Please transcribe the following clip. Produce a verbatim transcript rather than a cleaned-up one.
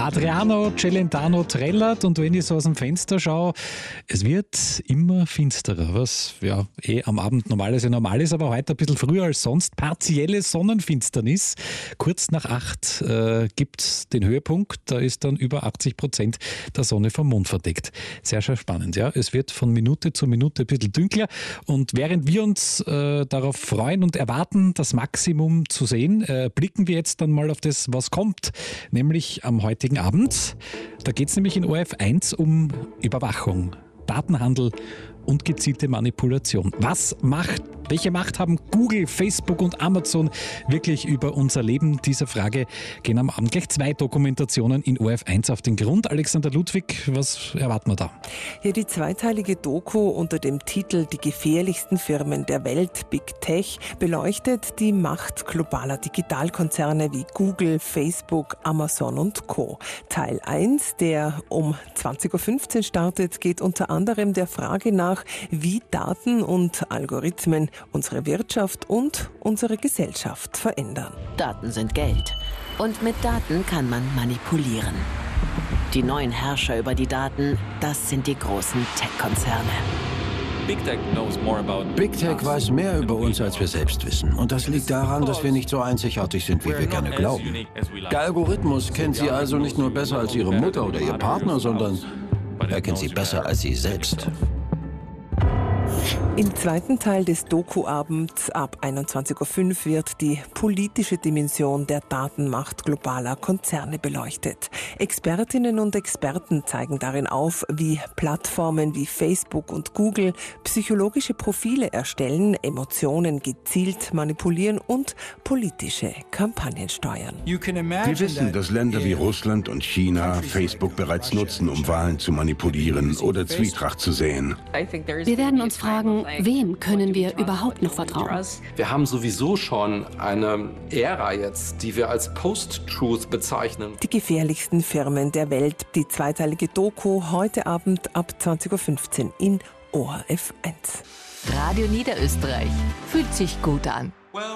Adriano Celentano trällert und wenn ich so aus dem Fenster schaue, es wird immer finsterer, was ja eh am Abend normalerweise normal ist, aber heute ein bisschen früher als sonst. Partielle Sonnenfinsternis. Kurz nach acht äh, gibt es den Höhepunkt, da ist dann über achtzig Prozent der Sonne vom Mond verdeckt. Sehr, sehr spannend, ja. Es wird von Minute zu Minute ein bisschen dünkler und während wir uns äh, darauf freuen und erwarten, das Maximum zu sehen, äh, blicken wir jetzt dann mal auf das, was kommt, nämlich am heutigen Abend. Da geht es nämlich in O R F eins um Überwachung, Datenhandel und gezielte Manipulation. Was macht, welche Macht haben Google, Facebook und Amazon wirklich über unser Leben? Dieser Frage gehen am Abend gleich zwei Dokumentationen in O R F eins auf den Grund. Alexander Ludwig, was erwarten wir da? Ja, die zweiteilige Doku unter dem Titel Die gefährlichsten Firmen der Welt, Big Tech, beleuchtet die Macht globaler Digitalkonzerne wie Google, Facebook, Amazon und Co. Teil eins, der um zwanzig Uhr fünfzehn startet, geht unter anderem der Frage nach, wie Daten und Algorithmen unsere Wirtschaft und unsere Gesellschaft verändern. Daten sind Geld. Und mit Daten kann man manipulieren. Die neuen Herrscher über die Daten, das sind die großen Tech-Konzerne. Big Tech knows more about Big Tech weiß mehr über uns, als wir selbst wissen. Und das liegt daran, dass wir nicht so einzigartig sind, wie wir gerne glauben. Der Algorithmus kennt Sie also nicht nur besser als Ihre Mutter oder Ihr Partner, sondern er kennt Sie besser als Sie selbst. Im zweiten Teil des Doku-Abends ab einundzwanzig Uhr fünf wird die politische Dimension der Datenmacht globaler Konzerne beleuchtet. Expertinnen und Experten zeigen darin auf, wie Plattformen wie Facebook und Google psychologische Profile erstellen, Emotionen gezielt manipulieren und politische Kampagnen steuern. Wir wissen, dass Länder wie Russland und China Facebook bereits nutzen, um Wahlen zu manipulieren oder Zwietracht zu säen. Wir werden uns fragen, wem können wir überhaupt noch vertrauen? Wir haben sowieso schon eine Ära jetzt, die wir als Post-Truth bezeichnen. Die gefährlichsten Firmen der Welt, die zweiteilige Doku heute Abend ab zwanzig Uhr fünfzehn in O R F eins. Radio Niederösterreich. Fühlt sich gut an.